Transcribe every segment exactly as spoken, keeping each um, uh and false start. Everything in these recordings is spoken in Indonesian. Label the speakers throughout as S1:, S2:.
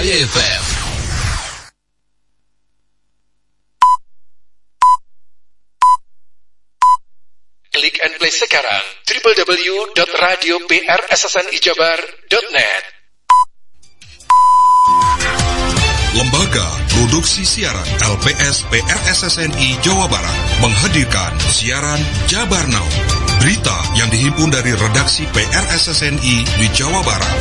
S1: F M. Klik and play sekarang w w w dot radio p r s s n i jabar dot net. Lembaga Produksi Siaran L P S P R S S N I Jawa Barat menghadirkan siaran Jabar Now, berita yang dihimpun dari redaksi P R S S N I di Jawa Barat.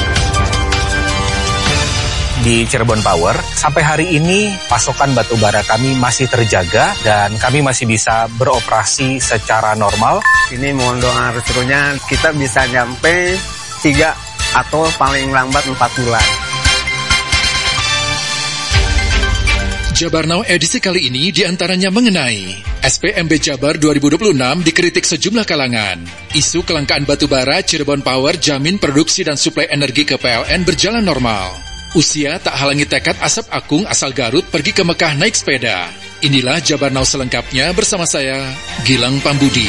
S2: Di Cirebon Power, sampai hari ini pasokan batu bara kami masih terjaga dan kami masih bisa beroperasi secara normal.
S3: Ini mohon doa restunya kita bisa nyampe tiga atau paling lambat empat bulan.
S1: Jabar Now edisi kali ini diantaranya mengenai S P M B Jabar dua ribu dua puluh enam dikritik sejumlah kalangan. Isu kelangkaan batu bara, Cirebon Power jamin produksi dan suplai energi ke P L N berjalan normal. Usia tak halangi tekad Asep Akung asal Garut pergi ke Mekah naik sepeda. Inilah Jabar Now selengkapnya bersama saya, Gilang Pambudi.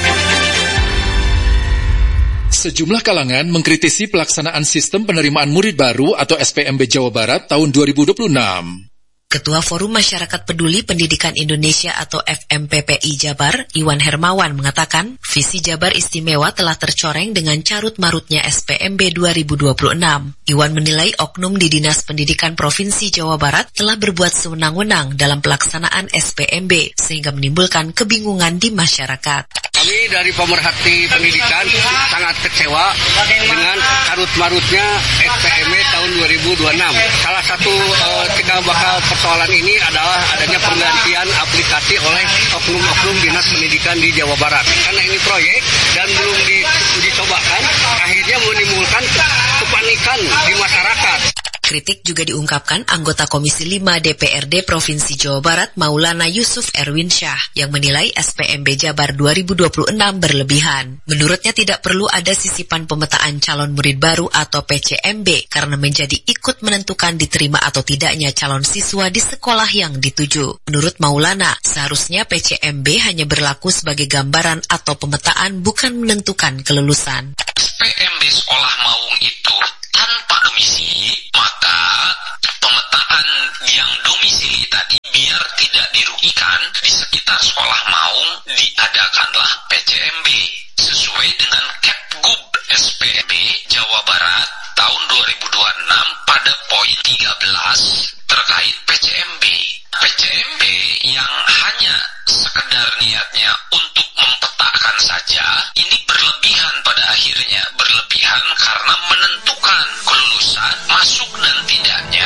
S1: Sejumlah kalangan mengkritisi pelaksanaan sistem penerimaan murid baru atau S P M B Jawa Barat tahun dua ribu dua puluh enam.
S4: Ketua Forum Masyarakat Peduli Pendidikan Indonesia atau F M P P I Jabar, Iwan Hermawan mengatakan, visi Jabar istimewa telah tercoreng dengan carut-marutnya S P M B dua ribu dua puluh enam. Iwan menilai oknum di Dinas Pendidikan Provinsi Jawa Barat telah berbuat sewenang-wenang dalam pelaksanaan S P M B, sehingga menimbulkan kebingungan di masyarakat.
S3: Kami dari pemerhati pendidikan sangat kecewa dengan carut-marutnya S P M B tahun dua ribu dua puluh enam. Salah satu uh, cikal bakal persoalan ini adalah adanya penggantian aplikasi oleh oknum-oknum Dinas Pendidikan di Jawa Barat. Karena ini proyek dan belum dicobakan, akhirnya menimbulkan kepanikan di masyarakat.
S4: Kritik juga diungkapkan anggota Komisi lima D P R D Provinsi Jawa Barat Maulana Yusuf Erwin Syah yang menilai S P M B Jabar dua ribu dua puluh enam berlebihan. Menurutnya tidak perlu ada sisipan pemetaan calon murid baru atau P C M B karena menjadi ikut menentukan diterima atau tidaknya calon siswa di sekolah yang dituju. Menurut Maulana, seharusnya P C M B hanya berlaku sebagai gambaran atau pemetaan bukan menentukan kelulusan.
S5: S P M B sekolah Maung itu tanpa domisili, maka pemetaan yang domisili tadi biar tidak dirugikan di sekitar sekolah Maung diadakanlah P C M B sesuai dengan Kepgub S P M B Jawa Barat tahun dua ribu dua puluh enam pada poin tiga belas terkait P C M B. P C M B yang hanya sekedar niatnya untuk mempetakan saja, ini berlebihan pada akhirnya, berlebihan karena menentukan kelulusan masuk dan tidaknya.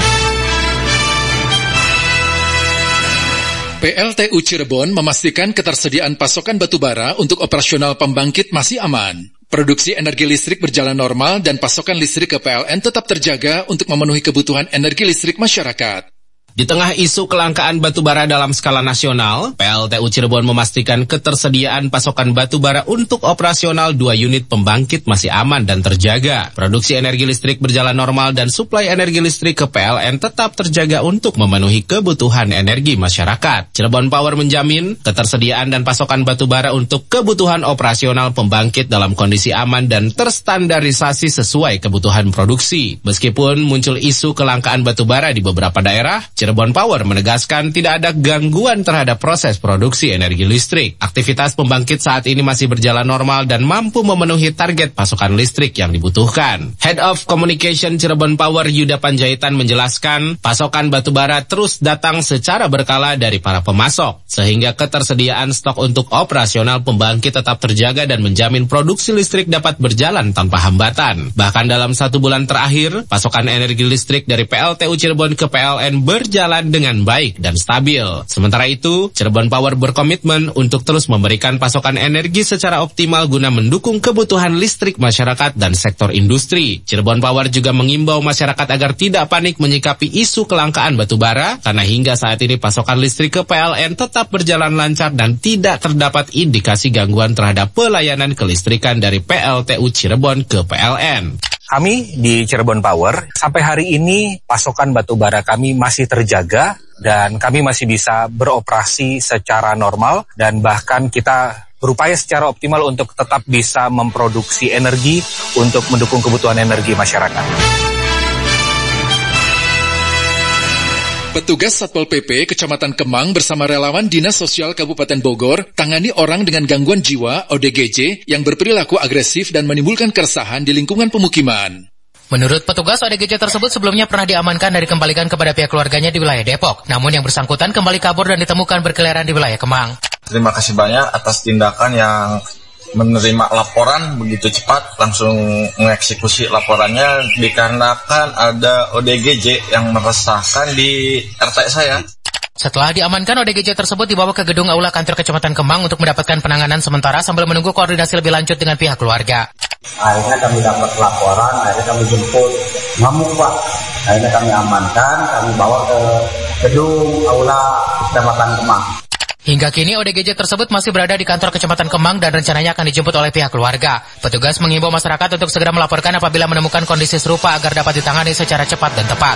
S1: P L T U Cirebon memastikan ketersediaan pasokan batubara untuk operasional pembangkit masih aman. Produksi energi listrik berjalan normal dan pasokan listrik ke P L N tetap terjaga untuk memenuhi kebutuhan energi listrik masyarakat.
S6: Di tengah isu kelangkaan batubara dalam skala nasional, P L T U Cirebon memastikan ketersediaan pasokan batubara untuk operasional dua unit pembangkit masih aman dan terjaga. Produksi energi listrik berjalan normal dan suplai energi listrik ke P L N tetap terjaga untuk memenuhi kebutuhan energi masyarakat. Cirebon Power menjamin ketersediaan dan pasokan batubara untuk kebutuhan operasional pembangkit dalam kondisi aman dan terstandarisasi sesuai kebutuhan produksi. Meskipun muncul isu kelangkaan batubara di beberapa daerah, Cirebon Power menegaskan tidak ada gangguan terhadap proses produksi energi listrik. Aktivitas pembangkit saat ini masih berjalan normal dan mampu memenuhi target pasokan listrik yang dibutuhkan. Head of Communication Cirebon Power Yuda Panjaitan menjelaskan, pasokan batubara terus datang secara berkala dari para pemasok, sehingga ketersediaan stok untuk operasional pembangkit tetap terjaga dan menjamin produksi listrik dapat berjalan tanpa hambatan. Bahkan dalam satu bulan terakhir, pasokan energi listrik dari P L T U Cirebon ke P L N berjalan jalan dengan baik dan stabil. Sementara itu, Cirebon Power berkomitmen untuk terus memberikan pasokan energi secara optimal guna mendukung kebutuhan listrik masyarakat dan sektor industri. Cirebon Power juga mengimbau masyarakat agar tidak panik menyikapi isu kelangkaan batubara, karena hingga saat ini pasokan listrik ke P L N tetap berjalan lancar dan tidak terdapat indikasi gangguan terhadap pelayanan kelistrikan dari P L T U Cirebon ke P L N.
S2: Kami di Cirebon Power, sampai hari ini pasokan batubara kami masih terjaga dan kami masih bisa beroperasi secara normal dan bahkan kita berupaya secara optimal untuk tetap bisa memproduksi energi untuk mendukung kebutuhan energi masyarakat.
S1: Petugas Satpol P P Kecamatan Kemang bersama relawan Dinas Sosial Kabupaten Bogor tangani orang dengan gangguan jiwa O D G J yang berperilaku agresif dan menimbulkan keresahan di lingkungan pemukiman.
S7: Menurut petugas, O D G J tersebut sebelumnya pernah diamankan dan dikembalikan kepada pihak keluarganya di wilayah Depok. Namun yang bersangkutan kembali kabur dan ditemukan berkeliaran di wilayah Kemang.
S8: Terima kasih banyak atas tindakan yang menerima laporan begitu cepat, langsung mengeksekusi laporannya dikarenakan ada O D G J yang meresahkan di R T saya.
S7: Setelah diamankan, O D G J tersebut dibawa ke gedung aula kantor Kecamatan Kemang untuk mendapatkan penanganan sementara sambil menunggu koordinasi lebih lanjut dengan pihak keluarga.
S9: Akhirnya kami dapat laporan, akhirnya kami jemput, ngamuk Pak. Akhirnya kami amankan, kami bawa ke gedung aula Kecamatan Kemang.
S7: Hingga kini O D G J tersebut masih berada di kantor Kecamatan Kemang dan rencananya akan dijemput oleh pihak keluarga. Petugas mengimbau masyarakat untuk segera melaporkan apabila menemukan kondisi serupa agar dapat ditangani secara cepat dan tepat.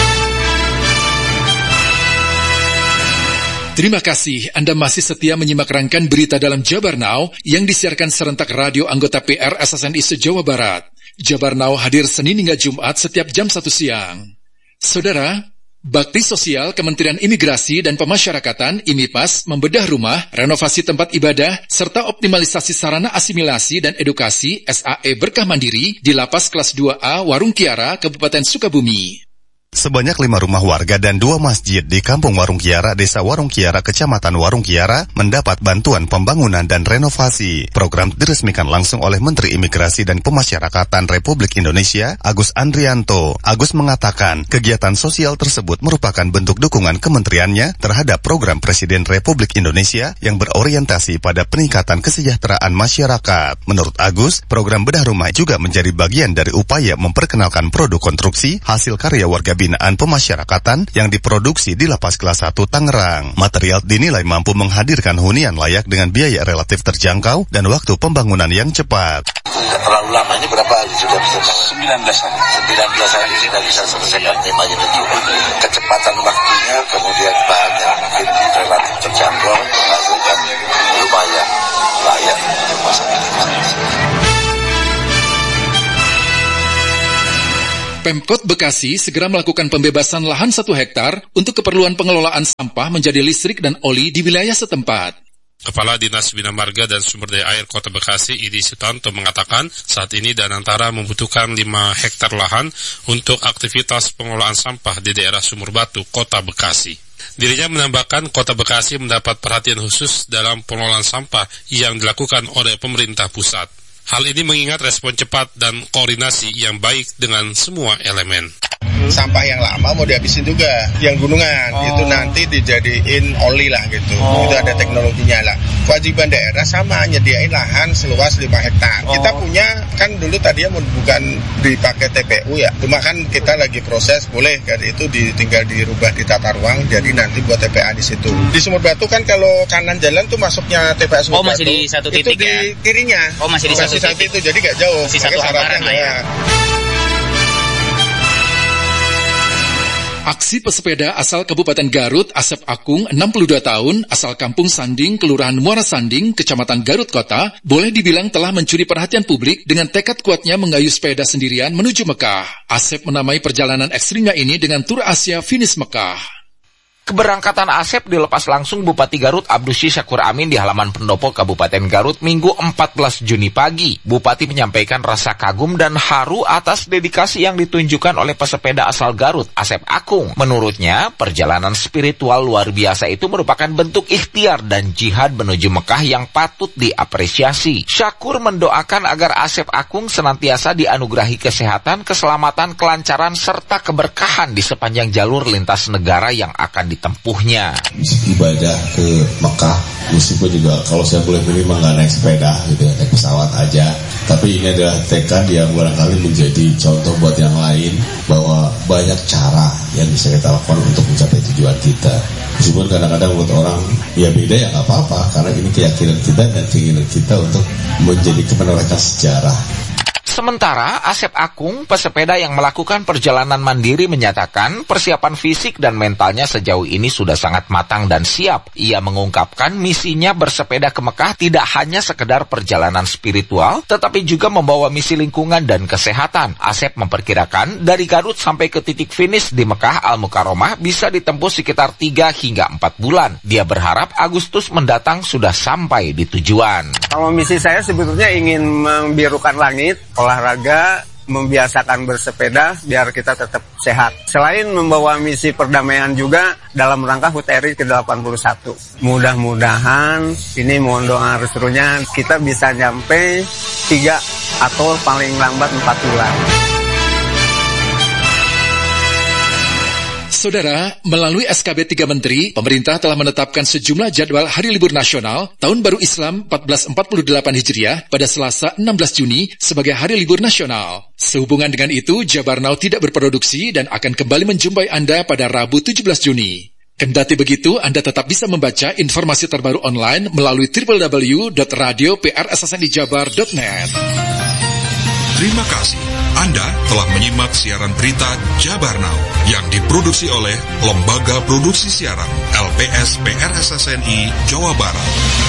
S1: Terima kasih Anda masih setia menyimak rangkaian berita dalam Jabar Now yang disiarkan serentak radio anggota P R S S N I se-Jawa Barat. Jabar Now hadir Senin hingga Jumat setiap jam satu siang. Saudara, Bakti Sosial Kementerian Imigrasi dan Pemasyarakatan I M I P A S membedah rumah, renovasi tempat ibadah, serta optimalisasi sarana asimilasi dan edukasi S A E Berkah Mandiri di Lapas Kelas dua A Warung Kiara, Kabupaten Sukabumi.
S10: Sebanyak lima rumah warga dan dua masjid di Kampung Warung Kiara, Desa Warung Kiara, Kecamatan Warung Kiara mendapat bantuan pembangunan dan renovasi. Program diresmikan langsung oleh Menteri Imigrasi dan Pemasyarakatan Republik Indonesia, Agus Andrianto. Agus mengatakan kegiatan sosial tersebut merupakan bentuk dukungan kementeriannya terhadap program Presiden Republik Indonesia yang berorientasi pada peningkatan kesejahteraan masyarakat. Menurut Agus, program bedah rumah juga menjadi bagian dari upaya memperkenalkan produk konstruksi hasil karya warga binaan pemasyarakatan yang diproduksi di Lapas Kelas satu Tangerang. Material dinilai mampu menghadirkan hunian layak dengan biaya relatif terjangkau dan waktu pembangunan yang cepat.
S11: Tidak terlalu lama, ini berapa hari sudah bisa bangun? sembilan belas hari. sembilan belas hari sudah bisa selesaikan lima unit rumah. Kecepatan waktunya, kemudian bahan yang mungkin relatif terjangkau, menghasilkan rumah yang layak untuk masyarakat.
S1: Pemkot Bekasi segera melakukan pembebasan lahan satu hektar untuk keperluan pengelolaan sampah menjadi listrik dan oli di wilayah setempat.
S12: Kepala Dinas Bina Marga dan Sumber Daya Air Kota Bekasi, Idi Sutanto, mengatakan saat ini Danantara membutuhkan lima hektar lahan untuk aktivitas pengelolaan sampah di daerah Sumur Batu, Kota Bekasi. Dirinya menambahkan Kota Bekasi mendapat perhatian khusus dalam pengelolaan sampah yang dilakukan oleh pemerintah pusat. Hal ini mengingat respon cepat dan koordinasi yang baik dengan semua elemen.
S13: Sampah yang lama mau dihabisin juga, yang gunungan, oh. itu nanti dijadiin oli lah gitu, oh. itu ada teknologinya lah. Kewajiban daerah sama, nyediain lahan seluas lima hektar. Oh. Kita punya, kan dulu tadinya bukan dipakai T P U ya, cuma kan kita lagi proses, boleh kan itu di, tinggal dirubah di tata ruang, jadi nanti buat T P A di situ. Di Sumur Batu kan kalau kanan jalan tuh masuknya T P A Sumur Batu.
S14: Oh masih di satu titik
S13: itu
S14: ya?
S13: Itu di kirinya.
S14: Oh masih di masih satu titik.
S13: Itu, jadi gak jauh.
S14: Masih satu hamparan lah ya.
S1: Aksi pesepeda asal Kabupaten Garut, Asep Akung, enam puluh dua tahun, asal Kampung Sanding, Kelurahan Muara Sanding, Kecamatan Garut Kota, boleh dibilang telah mencuri perhatian publik dengan tekad kuatnya mengayuh sepeda sendirian menuju Mekah. Asep menamai perjalanan ekstrimnya ini dengan Tur Asia Finish Mekah.
S15: Keberangkatan Asep dilepas langsung Bupati Garut Abdusy Syakur Amin di halaman pendopo Kabupaten Garut Minggu empat belas Juni pagi. Bupati menyampaikan rasa kagum dan haru atas dedikasi yang ditunjukkan oleh pesepeda asal Garut, Asep Akung. Menurutnya, perjalanan spiritual luar biasa itu merupakan bentuk ikhtiar dan jihad menuju Mekah yang patut diapresiasi. Syakur mendoakan agar Asep Akung senantiasa dianugerahi kesehatan, keselamatan, kelancaran, serta keberkahan di sepanjang jalur lintas negara yang akan ditempuhnya.
S16: Ibadah ke Mekah, meskipun juga kalau saya boleh pilih mah nggak naik sepeda gitu, naik pesawat aja. Tapi ini adalah tekad yang barangkali menjadi contoh buat yang lain bahwa banyak cara yang bisa kita lakukan untuk mencapai tujuan kita. Meskipun kadang-kadang buat orang ya beda ya nggak apa-apa, karena ini keyakinan kita dan keinginan kita untuk menjadi kemenorehkan sejarah.
S15: Sementara Asep Akung, pesepeda yang melakukan perjalanan mandiri, menyatakan persiapan fisik dan mentalnya sejauh ini sudah sangat matang dan siap. Ia mengungkapkan misinya bersepeda ke Mekah tidak hanya sekedar perjalanan spiritual, tetapi juga membawa misi lingkungan dan kesehatan. Asep memperkirakan dari Garut sampai ke titik finish di Mekah Al-Mukarramah bisa ditempuh sekitar tiga hingga empat bulan. Dia berharap Agustus mendatang sudah sampai di tujuan.
S17: Kalau misi saya sebetulnya ingin membirukan langit, olahraga, membiasakan bersepeda biar kita tetap sehat. Selain membawa misi perdamaian juga dalam rangka H U T R I ke delapan puluh satu. Mudah-mudahan ini mohon doa restunya kita bisa nyampe tiga atau paling lambat empat bulan.
S1: Saudara, melalui S K B tiga Menteri, pemerintah telah menetapkan sejumlah jadwal hari libur nasional Tahun Baru Islam seribu empat ratus empat puluh delapan Hijriah pada Selasa enam belas Juni sebagai hari libur nasional. Sehubungan dengan itu, Jabar Now tidak berproduksi dan akan kembali menjumpai Anda pada Rabu tujuh belas Juni. Kendati begitu, Anda tetap bisa membaca informasi terbaru online melalui w w w dot radio p r s s n i jabar dot net.
S18: Terima kasih. Anda telah menyimak siaran berita Jabar Now yang diproduksi oleh Lembaga Produksi Siaran L P S P R S S N I Jawa Barat.